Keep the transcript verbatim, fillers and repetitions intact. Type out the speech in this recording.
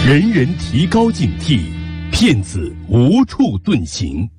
人人提高警惕，骗子无处遁形。